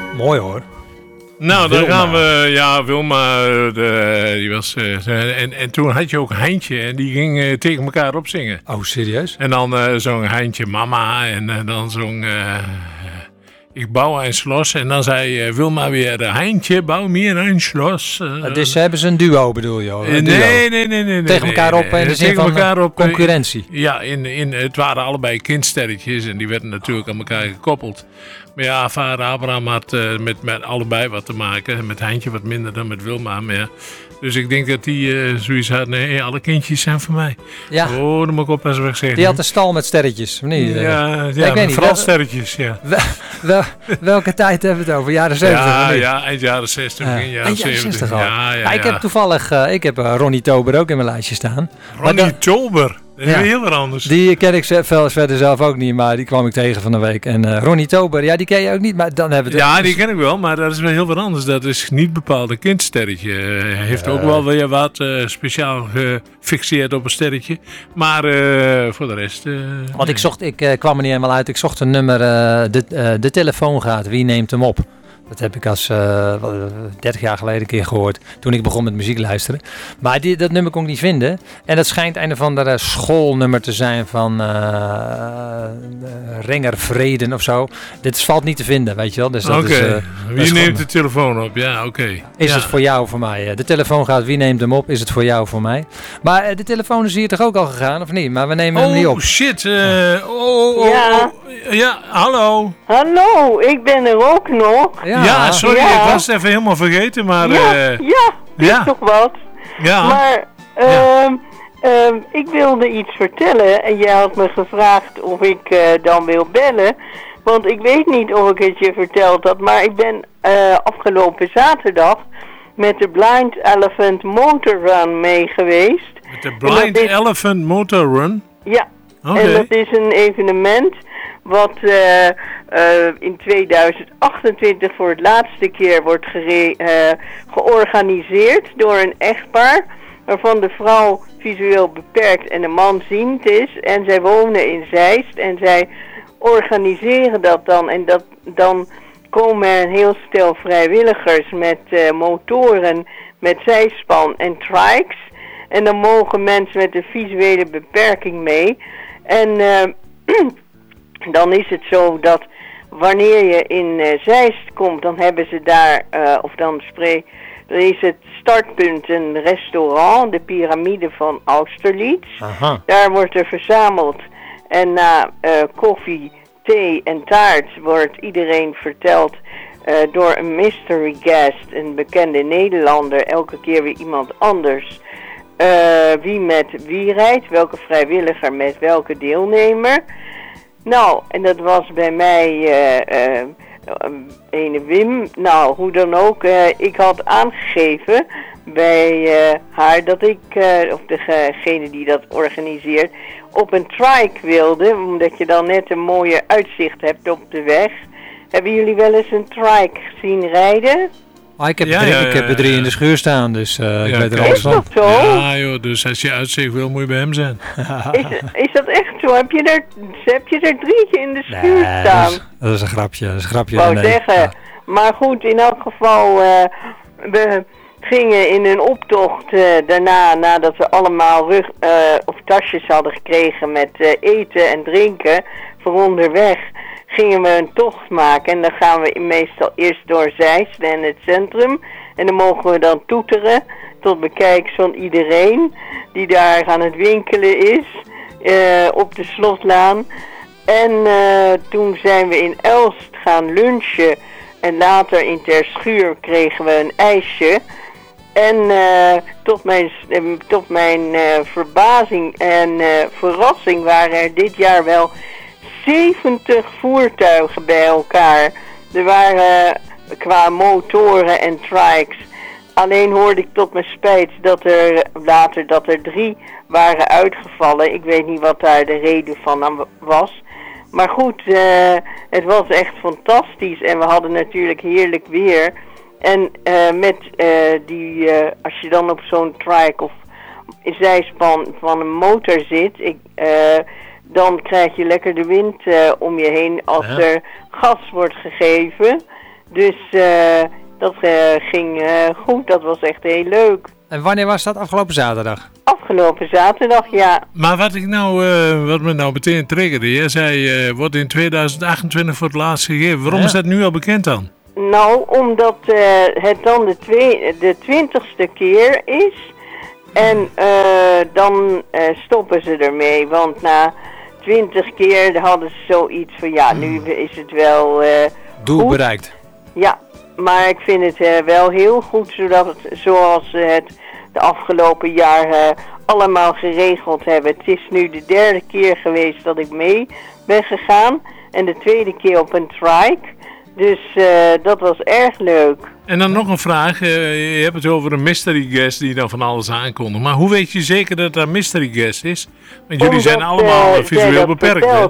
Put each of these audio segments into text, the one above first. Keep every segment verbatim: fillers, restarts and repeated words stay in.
Mooi hoor. Nou, dan Wilma. gaan we, ja, Wilma, de, die was, uh, en, en toen had je ook Heintje en die ging uh, tegen elkaar opzingen. Oh, serieus? En dan uh, zong Heintje Mama en uh, dan zong uh, Ik bouw een Schloss en dan zei uh, Wilma weer, Heintje, bouw meer een Schloss. Uh, dus hebben ze een duo bedoel je? Hoor? Een nee, duo. nee, nee, nee, nee. Tegen elkaar op in de zin van elkaar op, concurrentie. Uh, ja, in, in, het waren allebei kindsterretjes en die werden natuurlijk aan elkaar gekoppeld. Maar ja, vader Abraham had uh, met, met allebei wat te maken. Met Heintje wat minder dan met Wilma. Maar ja. Dus ik denk dat die uh, zoiets had. Nee, alle kindjes zijn voor mij. Ja. Oh, dan moet ik oppassen wat ik zeg. Die had een stal met sterretjes, of niet? Ja, ja, ik ja weet niet. vooral Wel, sterretjes, ja. Wel, wel, welke tijd hebben we het over? Jaren zeventig? Ja, ja, eind jaren zestig, uh, begin jaren eind jaren zeventig. zestig al. Ja, ja, ja, ik ja. heb toevallig, uh, ik heb uh, Ronnie Tober ook in mijn lijstje staan. Ronnie dat, Tober? Dat is ja, heel wat anders. Die ken ik zelf, verder zelf ook niet, maar die kwam ik tegen van de week. En uh, Ronnie Tober, ja, die ken je ook niet, maar dan hebben we het... Ja, die ken ik wel, maar dat is wel heel wat anders. Dat is niet bepaald een kindsterretje. Hij uh, heeft uh, ook wel weer wat uh, speciaal gefixeerd op een sterretje. Maar uh, voor de rest... Uh, Want nee. ik zocht, ik uh, kwam er niet helemaal uit. Ik zocht een nummer, uh, de, uh, de telefoon gaat, wie neemt hem op? Dat heb ik als uh, dertig jaar geleden een keer gehoord, toen ik begon met muziek luisteren. Maar die, dat nummer kon ik niet vinden. En dat schijnt een of andere schoolnummer te zijn van uh, uh, Renger Vreden of zo. Dit valt niet te vinden, weet je wel. Dus oké, okay. uh, wie neemt de telefoon op? Ja, oké. Okay. Is ja. het voor jou of voor mij? De telefoon gaat, wie neemt hem op? Is het voor jou of voor mij? Maar uh, de telefoon is hier toch ook al gegaan, of niet? Maar we nemen oh, hem niet op. Oh shit, uh, oh, oh, ja. Oh, ja, hallo. Hallo, ik ben er ook nog. Ja, ja sorry, ja. ik was het even helemaal vergeten, maar... Ja, uh, ja, is ja. toch wat. Ja. Maar uh, ja. uh, ik wilde iets vertellen en jij had me gevraagd of ik uh, dan wil bellen. Want ik weet niet of ik het je verteld had, maar ik ben uh, afgelopen zaterdag met de Blind Elephant Motor Run mee geweest. Met de Blind is, Elephant Motor Run? Ja, okay. En dat is een evenement wat uh, uh, in tweeduizend achtentwintig voor het laatste keer wordt gere- uh, georganiseerd door een echtpaar, waarvan de vrouw visueel beperkt en de man ziend is. En zij wonen in Zeist en zij organiseren dat dan. En dat, dan komen er een heel stel vrijwilligers met uh, motoren, met zijspan en trikes. En dan mogen mensen met een visuele beperking mee. En uh, dan is het zo dat wanneer je in uh, Zeist komt, dan hebben ze daar, uh, of dan spreek, dan is het startpunt een restaurant, de piramide van Austerlitz. Aha. Daar wordt er verzameld en na uh, koffie, thee en taart wordt iedereen verteld uh, door een mystery guest, een bekende Nederlander, elke keer weer iemand anders. Uh, wie met wie rijdt, welke vrijwilliger met welke deelnemer. Nou, en dat was bij mij uh, uh, ene Wim. Nou, hoe dan ook, uh, ik had aangegeven bij uh, haar dat ik, uh, of degene die dat organiseert, op een trike wilde, omdat je dan net een mooie uitzicht hebt op de weg. Hebben jullie wel eens een trike gezien rijden? Ah, ik heb, ja, drie, ja, ja, ik heb er drie in de schuur staan, dus uh, ja, ik weet er alles alles van. Is dat zo? Ja joh, dus als je uitzicht wil, moet je bij hem zijn. is, is dat echt zo? Heb je er, heb je er drie in de schuur nee, staan? Dat is, dat is een grapje, dat is een grapje. Wou nee. zeggen. Ja. Maar goed, in elk geval, uh, we gingen in een optocht uh, daarna, nadat we allemaal rug, uh, of tasjes hadden gekregen met uh, eten en drinken voor onderweg, gingen we een tocht maken. En dan gaan we meestal eerst door Zeist en het centrum. En dan mogen we dan toeteren tot bekijk van iedereen die daar aan het winkelen is, uh, op de Slotlaan. En uh, toen zijn we in Elst gaan lunchen en later in Terschuur kregen we een ijsje. En uh, tot mijn, uh, tot mijn uh, verbazing en uh, verrassing waren er dit jaar wel zeventig voertuigen bij elkaar. Er waren uh, qua motoren en trikes. Alleen hoorde ik tot mijn spijt dat er later dat er drie waren uitgevallen. Ik weet niet wat daar de reden van was. Maar goed, uh, het was echt fantastisch en we hadden natuurlijk heerlijk weer. En uh, met uh, die, uh, als je dan op zo'n trike of zijspan van een motor zit, ik, uh, dan krijg je lekker de wind uh, om je heen als ja. er gas wordt gegeven. Dus uh, dat uh, ging uh, goed, dat was echt heel leuk. En wanneer was dat? Afgelopen zaterdag? Afgelopen zaterdag, ja. Maar wat ik nou, uh, wat me nou meteen triggerde, jij zei, uh, wordt in tweeduizend achtentwintig voor het laatst gegeven. Waarom ja. is dat nu al bekend dan? Nou, omdat uh, het dan de, twee, de twintigste keer is. En uh, dan uh, stoppen ze ermee, want na twintig keer hadden ze zoiets van, ja, nu is het wel uh, doel goed. bereikt. Ja, maar ik vind het uh, wel heel goed, zodat het, zoals uh, het de afgelopen jaren allemaal geregeld hebben. Het is nu de derde keer geweest dat ik mee ben gegaan en de tweede keer op een trike. Dus uh, dat was erg leuk. En dan nog een vraag. Uh, je hebt het over een mystery guest die dan van alles aankondigt. Maar hoe weet je zeker dat dat een mystery guest is? Want jullie Omdat, zijn allemaal uh, visueel beperkt. Hè?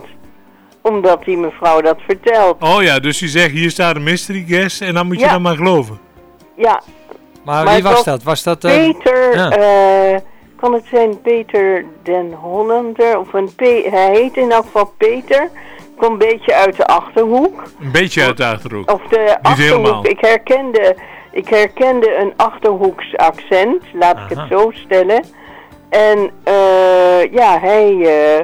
Omdat die mevrouw dat vertelt. Oh ja, dus je zegt hier staat een mystery guest en dan moet je ja. dan maar geloven. Ja. Maar, maar wie was dat? Was dat uh, Peter, ja. uh, kan het zijn Peter den Hollander? Of een P hij heet in elk geval Peter. Komt een beetje uit de Achterhoek. Een beetje uit de Achterhoek. Of de Niet Achterhoek. helemaal. Ik herkende, ik herkende een Achterhoeks accent, laat Aha. ik het zo stellen. En uh, ja, hij uh,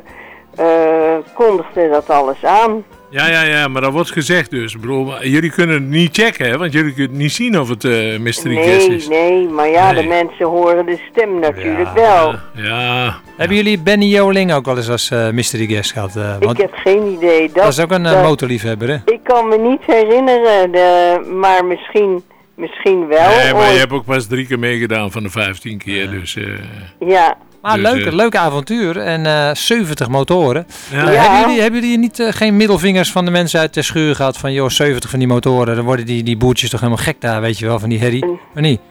uh, kondigde dat alles aan. Ja, ja, ja, maar dat wordt gezegd dus. Ik bedoel, jullie kunnen het niet checken, hè? Want jullie kunnen niet zien of het uh, mystery nee, guest is. Nee, nee, maar ja, nee. de mensen horen de stem natuurlijk ja, wel. Ja, ja. Hebben jullie Benny Joling ook wel eens als uh, mystery guest gehad? Uh, ik heb geen idee. Dat, dat is ook een uh, dat, motorliefhebber, hè? Ik kan me niet herinneren, de, maar misschien, misschien wel. Nee, maar ooit. je hebt ook pas drie keer meegedaan van de vijftien keer, ja. dus... Uh, ja. Maar dus, leuk, uh, leuk avontuur en uh, zeventig motoren. Ja. Uh, Ja. Hebben jullie, hebben jullie niet, uh, geen middelvingers van de mensen uit de schuur gehad van joh, zeventig van die motoren, dan worden die, die boertjes toch helemaal gek daar, weet je wel, van die herrie? Mm. Maar niet?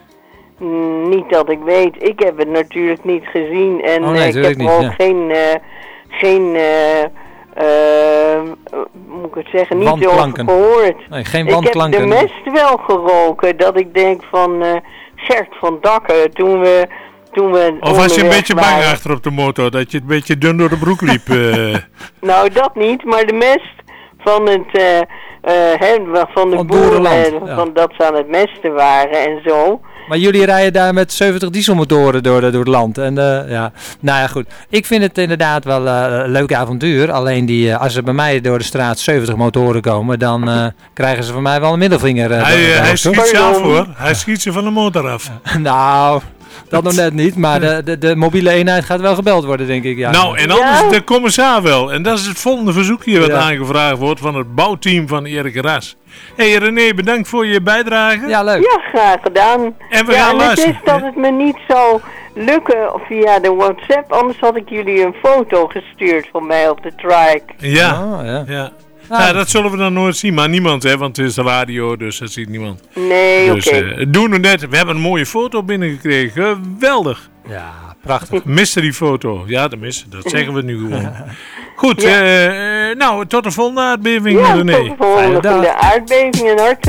Mm, niet dat ik weet. Ik heb het natuurlijk niet gezien en Oh, nee, uh, ik heb niet, ook ja. geen, uh, geen uh, uh, moet ik het zeggen, niet over Wandklanken. gehoord. Nee, geen Ik wandklanken. heb de mest wel geroken, dat ik denk van uh, Gert van Dakken, toen we... Toen we of was je een beetje bang waren. achter op de motor, dat je een beetje dun door de broek liep? Uh. Nou, dat niet, maar de mest van het, uh, uh, he, van de Van boeren, boerenland, uh, ja. van dat ze aan het mesten waren en zo. Maar jullie rijden daar met zeventig dieselmotoren door, de, door het land. En, uh, ja. Nou ja, goed. Ik vind het inderdaad wel uh, een leuk avontuur. Alleen die, uh, als er bij mij door de straat zeventig motoren komen, dan uh, krijgen ze van mij wel een middelvinger. Uh, hij, uh, hij schiet zelf Pardon. hoor. Hij schiet ze van de motor af. Nou, dat nog net niet. Maar de, de, de mobiele eenheid gaat wel gebeld worden, denk ik. Ja. Nou, en anders Ja? de commissaris wel. En dat is het volgende verzoekje wat Ja. aangevraagd wordt van het bouwteam van Erik Ras. Hé hey René, bedankt voor je bijdrage. Ja, leuk. Ja, graag gedaan. En we ja, gaan en het luisteren. is dat het me niet zou lukken via de WhatsApp, anders had ik jullie een foto gestuurd van mij op de trike. Ja, Oh, ja. ja. Ah. Nou, dat zullen we dan nooit zien, maar niemand, hè, want het is de radio, dus dat ziet niemand. Nee, Dus oké. uh, doen we net. We hebben een mooie foto binnengekregen. Geweldig. Ja, prachtig. Mystery foto. Ja, tenminste, dat zeggen we nu gewoon. Goed, Ja. uh, uh, nou, tot de volgende aardbeving, Ja, René. tot de volgende Fijne dag. aardbeving en hart.